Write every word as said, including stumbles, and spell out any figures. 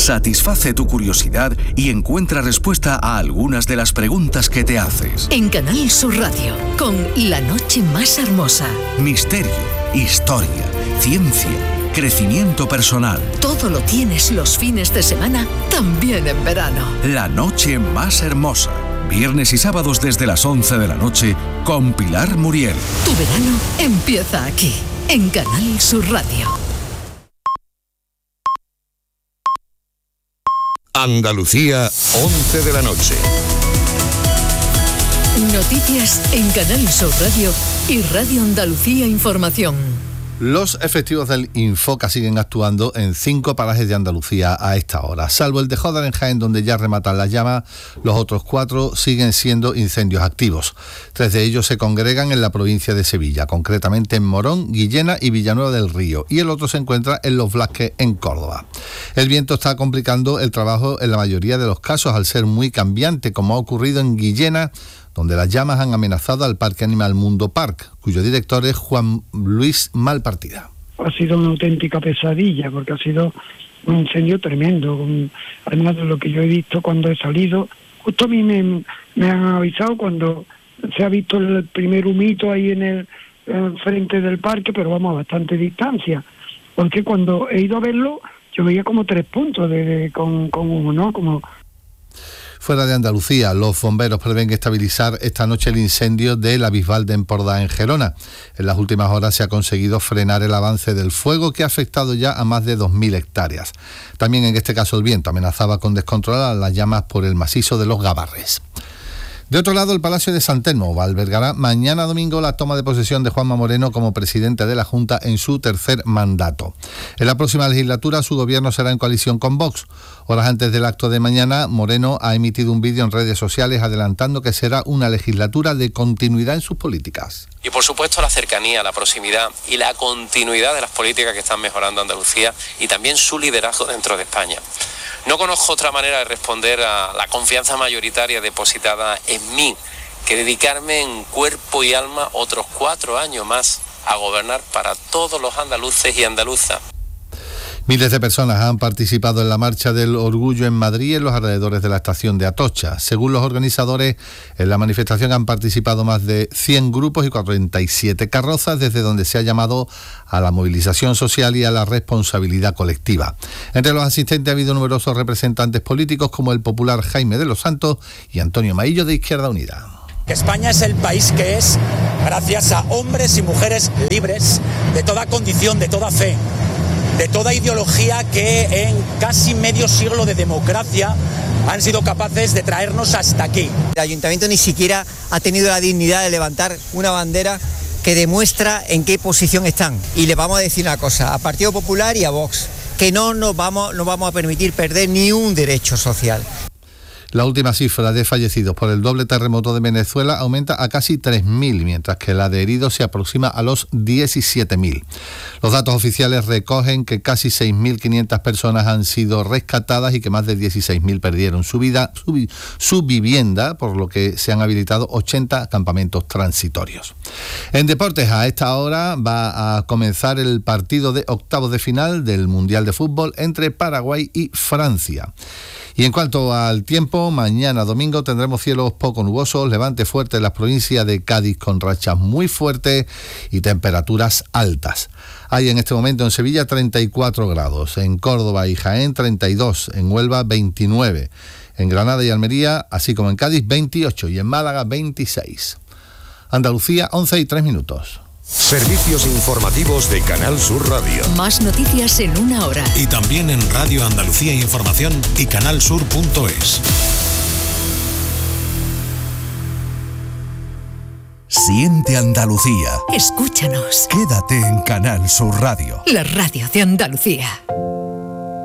satisface tu curiosidad y encuentra respuesta a algunas de las preguntas que te haces. En Canal Sur Radio, con La Noche Más Hermosa. Misterio, historia, ciencia, crecimiento personal. Todo lo tienes los fines de semana, también en verano. La Noche Más Hermosa. Viernes y sábados desde las once de la noche con Pilar Muriel. Tu verano empieza aquí, en Canal Sur Radio. Andalucía, once de la noche. Noticias en Canal Sur Radio y Radio Andalucía Información. Los efectivos del Infoca siguen actuando en cinco parajes de Andalucía a esta hora. Salvo el de Jódar en Jaén, donde ya rematan las llamas, los otros cuatro siguen siendo incendios activos. Tres de ellos se congregan en la provincia de Sevilla, concretamente en Morón, Guillena y Villanueva del Río, y el otro se encuentra en Los Blasques, en Córdoba. El viento está complicando el trabajo en la mayoría de los casos, al ser muy cambiante, como ha ocurrido en Guillena, donde las llamas han amenazado al Parque Animal Mundo Park, cuyo director es Juan Luis Malpartida. Ha sido una auténtica pesadilla, porque ha sido un incendio tremendo. Además de lo que yo he visto cuando he salido, justo a mí me, me han avisado cuando se ha visto el primer humito ahí en el en frente del parque, pero vamos a bastante distancia, porque cuando he ido a verlo, yo veía como tres puntos de, de, con, con humo, ¿no? Como... Fuera de Andalucía, los bomberos prevén estabilizar esta noche el incendio de la Bisbal de Empordà en Gerona. En las últimas horas se ha conseguido frenar el avance del fuego, que ha afectado ya a más de dos mil hectáreas. También en este caso el viento amenazaba con descontrolar las llamas por el macizo de los Gabarres. De otro lado, el Palacio de San Telmo albergará mañana domingo la toma de posesión de Juanma Moreno como presidente de la Junta en su tercer mandato. En la próxima legislatura su gobierno será en coalición con Vox. Horas antes del acto de mañana, Moreno ha emitido un vídeo en redes sociales adelantando que será una legislatura de continuidad en sus políticas. Y por supuesto la cercanía, la proximidad y la continuidad de las políticas que están mejorando Andalucía y también su liderazgo dentro de España. No conozco otra manera de responder a la confianza mayoritaria depositada en mí que dedicarme en cuerpo y alma otros cuatro años más a gobernar para todos los andaluces y andaluzas. Miles de personas han participado en la Marcha del Orgullo en Madrid y en los alrededores de la estación de Atocha. Según los organizadores, en la manifestación han participado más de cien grupos y cuarenta y siete carrozas, desde donde se ha llamado a la movilización social y a la responsabilidad colectiva. Entre los asistentes ha habido numerosos representantes políticos como el popular Jaime de los Santos y Antonio Maillo de Izquierda Unida. España es el país que es gracias a hombres y mujeres libres de toda condición, de toda fe, de toda ideología, que en casi medio siglo de democracia han sido capaces de traernos hasta aquí. El ayuntamiento ni siquiera ha tenido la dignidad de levantar una bandera que demuestra en qué posición están. Y le vamos a decir una cosa, a Partido Popular y a Vox, que no nos vamos, no vamos a permitir perder ni un derecho social. La última cifra de fallecidos por el doble terremoto de Venezuela aumenta a casi tres mil, mientras que la de heridos se aproxima a los diecisiete mil. Los datos oficiales recogen que casi seis mil quinientas personas han sido rescatadas y que más de dieciséis mil perdieron su vida, su, su vivienda, por lo que se han habilitado ochenta campamentos transitorios. En deportes, a esta hora va a comenzar el partido de octavos de final del Mundial de Fútbol entre Paraguay y Francia. Y en cuanto al tiempo, mañana domingo tendremos cielos poco nubosos, levante fuerte en las provincias de Cádiz con rachas muy fuertes y temperaturas altas. Hay en este momento en Sevilla treinta y cuatro grados, en Córdoba y Jaén treinta y dos, en Huelva veintinueve, en Granada y Almería, así como en Cádiz veintiocho y en Málaga veintiséis. Andalucía, once y tres minutos. Servicios informativos de Canal Sur Radio. Más noticias en una hora. Y también en Radio Andalucía Información y canalsur punto es. Siente Andalucía. Escúchanos. Quédate en Canal Sur Radio. La radio de Andalucía.